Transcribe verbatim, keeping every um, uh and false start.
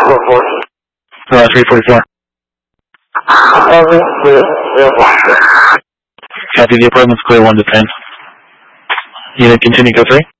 Uh, three forty-four. Copy, the appointment's clear one to ten. Unit continue, go three.